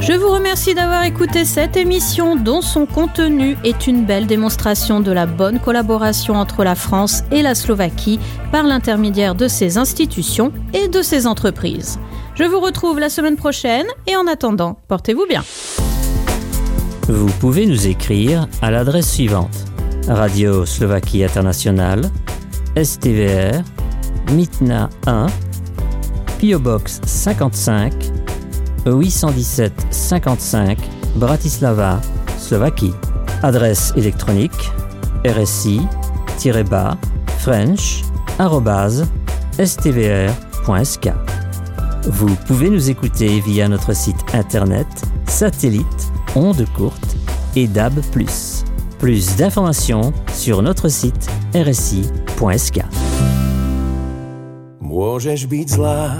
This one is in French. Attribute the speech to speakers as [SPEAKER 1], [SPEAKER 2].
[SPEAKER 1] Je vous remercie d'avoir écouté cette émission dont son contenu est une belle démonstration de la bonne collaboration entre la France et la Slovaquie par l'intermédiaire de ses institutions et de ses entreprises. Je vous retrouve la semaine prochaine et en attendant, portez-vous bien.
[SPEAKER 2] Vous pouvez nous écrire à l'adresse suivante: Radio Slovaquie Internationale, STVR, Mytna 1, PO Box 55, 817 55, Bratislava, Slovaquie. Adresse électronique rsi-french@stvr.sk. Vous pouvez nous écouter via notre site internet, satellite, ondes courtes et DAB+. Plus d'informations sur notre site rsi.sk.
[SPEAKER 3] Môžeš byť zlá,